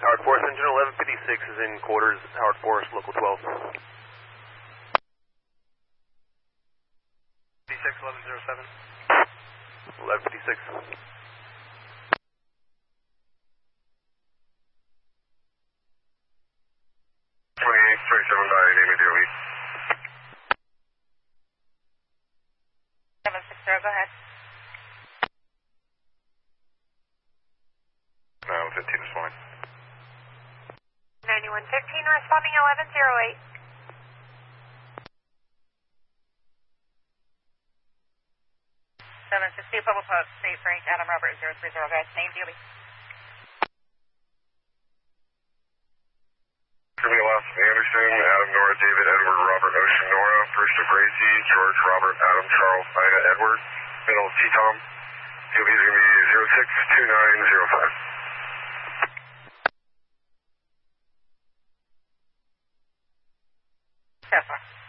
Howard Forest, engine 1156 is in quarters, Howard Forest, local 12. 1107. 1156. Go ahead. 15 is fine. 9115 responding 1108. 760 Pueblo Post, State Frank, Adam Robert 030, guys. Name Julie. Anderson, Adam Nora, David Edward, Robert Ocean Nora, first of Gracie, George Robert, Adam Charles, Ida Edward, middle T-Tom. You'll be going to be 062905. Yes, sir.